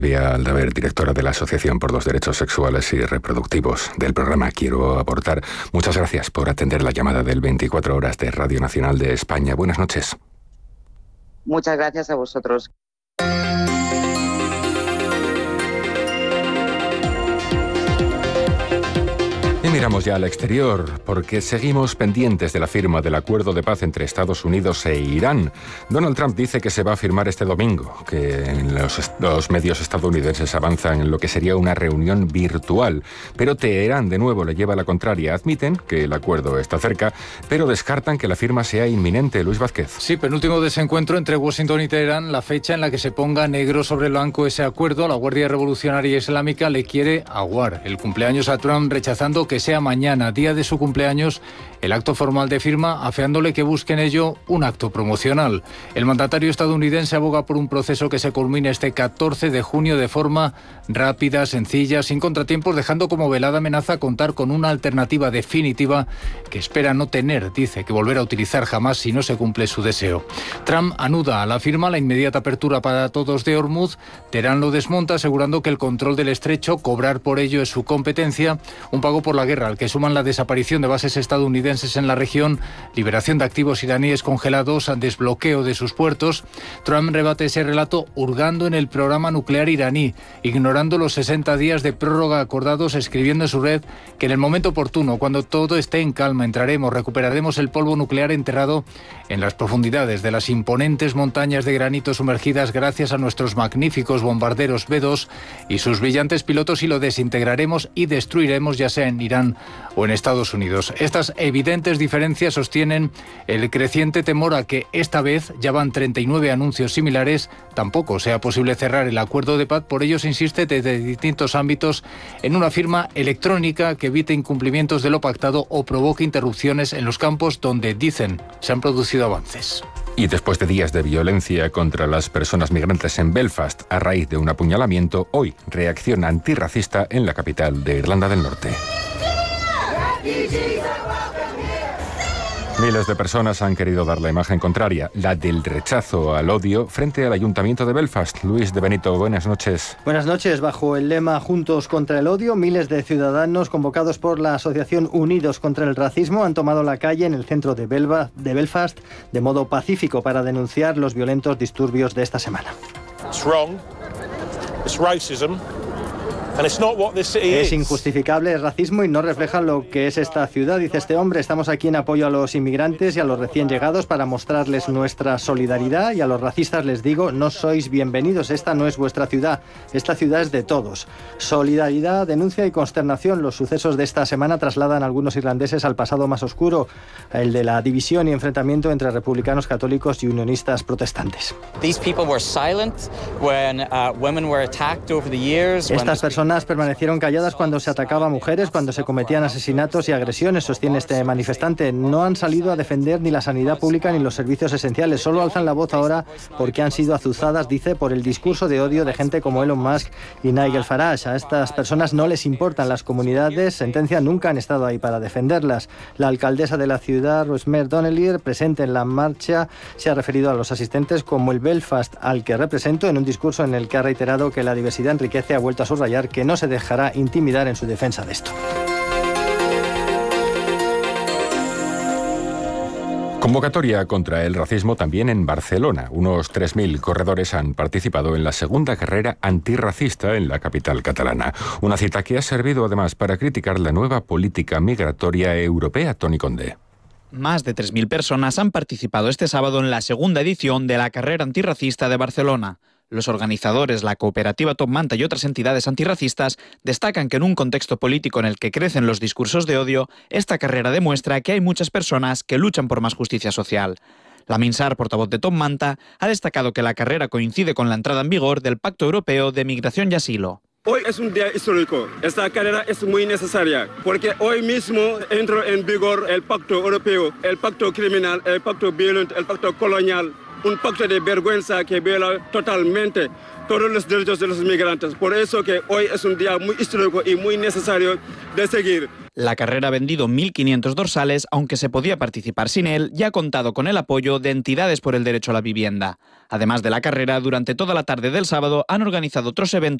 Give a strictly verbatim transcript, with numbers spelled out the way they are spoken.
Vía Aldaver, directora de la Asociación por los Derechos Sexuales y Reproductivos del programa Quiero Aportar. Muchas gracias por atender la llamada del veinticuatro horas de Radio Nacional de España. Buenas noches. Muchas gracias a vosotros. Y miramos ya al exterior, porque seguimos pendientes de la firma del acuerdo de paz entre Estados Unidos e Irán. Donald Trump dice que se va a firmar este domingo, que los, los medios estadounidenses avanzan en lo que sería una reunión virtual. Pero Teherán de nuevo le lleva la contraria. Admiten que el acuerdo está cerca, pero descartan que la firma sea inminente. Luis Vázquez. Sí, penúltimo desencuentro entre Washington y Teherán, la fecha en la que se ponga negro sobre blanco ese acuerdo. La Guardia Revolucionaria Islámica le quiere aguar el cumpleaños a Trump, rechazando que sea mañana, día de su cumpleaños, el acto formal de firma, afeándole que busque en ello un acto promocional. El mandatario estadounidense aboga por un proceso que se culmine este catorce de junio de forma rápida, sencilla, sin contratiempos, dejando como velada amenaza contar con una alternativa definitiva que espera no tener, dice, que volver a utilizar jamás si no se cumple su deseo. Trump anuda a la firma la inmediata apertura para todos de Hormuz. Teherán lo desmonta, asegurando que el control del estrecho, cobrar por ello, es su competencia, un pago por la guerra al que suman la desaparición de bases estadounidenses en la región, liberación de activos iraníes congelados, desbloqueo de sus puertos. Trump rebate ese relato hurgando en el programa nuclear iraní, ignorando los sesenta días de prórroga acordados, escribiendo en su red que en el momento oportuno, cuando todo esté en calma, entraremos, recuperaremos el polvo nuclear enterrado en las profundidades de las imponentes montañas de granito sumergidas gracias a nuestros magníficos bombarderos B dos y sus brillantes pilotos, y lo desintegraremos y destruiremos, ya sea en Irán o en Estados Unidos. Estas evidentes diferencias sostienen el creciente temor a que esta vez, ya van treinta y nueve anuncios similares, tampoco sea posible cerrar el acuerdo de paz. Por ello se insiste desde distintos ámbitos en una firma electrónica que evite incumplimientos de lo pactado o provoque interrupciones en los campos donde, dicen, se han producido avances. Y después de días de violencia contra las personas migrantes en Belfast a raíz de un apuñalamiento, hoy reacción antirracista en la capital de Irlanda del Norte. Miles de personas han querido dar la imagen contraria, la del rechazo al odio, frente al Ayuntamiento de Belfast. Luis de Benito, buenas noches. Buenas noches. Bajo el lema Juntos contra el odio, miles de ciudadanos convocados por la Asociación Unidos contra el Racismo han tomado la calle en el centro de, Belva, de Belfast de modo pacífico para denunciar los violentos disturbios de esta semana. It's wrong. It's racism. Es injustificable el racismo y no refleja lo que es esta ciudad, dice este hombre. Estamos aquí en apoyo a los inmigrantes y a los recién llegados para mostrarles nuestra solidaridad, y a los racistas les digo, no sois bienvenidos, esta no es vuestra ciudad, esta ciudad es de todos. Solidaridad, denuncia y consternación. Los sucesos de esta semana trasladan a algunos irlandeses al pasado más oscuro, el de la división y enfrentamiento entre republicanos católicos y unionistas protestantes. Estas personas permanecieron calladas cuando se atacaba a mujeres, cuando se cometían asesinatos y agresiones, sostiene este manifestante. No han salido a defender ni la sanidad pública ni los servicios esenciales, solo alzan la voz ahora porque han sido azuzadas, dice, por el discurso de odio de gente como Elon Musk y Nigel Farage. A estas personas no les importan las comunidades, sentencia, nunca han estado ahí para defenderlas. La alcaldesa de la ciudad, Rosemary Donnelly, presente en la marcha, se ha referido a los asistentes como el Belfast al que represento, en un discurso en el que ha reiterado que la diversidad enriquece. Ha vuelto a subrayar que no se dejará intimidar en su defensa de esto. Convocatoria contra el racismo también en Barcelona. Unos tres mil corredores han participado en la segunda carrera antirracista en la capital catalana. Una cita que ha servido además para criticar la nueva política migratoria europea. Toni Condé. Más de tres mil personas han participado este sábado en la segunda edición de la carrera antirracista de Barcelona. Los organizadores, la cooperativa Top Manta y otras entidades antirracistas destacan que en un contexto político en el que crecen los discursos de odio, esta carrera demuestra que hay muchas personas que luchan por más justicia social. Lamin Sarr, portavoz de Top Manta, ha destacado que la carrera coincide con la entrada en vigor del Pacto Europeo de Migración y Asilo. Hoy es un día histórico. Esta carrera es muy necesaria porque hoy mismo entró en vigor el Pacto Europeo, el Pacto Criminal, el Pacto Violento, el Pacto Colonial. Un pacto de vergüenza que viola totalmente todos los derechos de los inmigrantes. Por eso que hoy es un día muy histórico y muy necesario de seguir. La carrera ha vendido mil quinientos dorsales, aunque se podía participar sin él, y ha contado con el apoyo de entidades por el derecho a la vivienda. Además de la carrera, durante toda la tarde del sábado han organizado otros eventos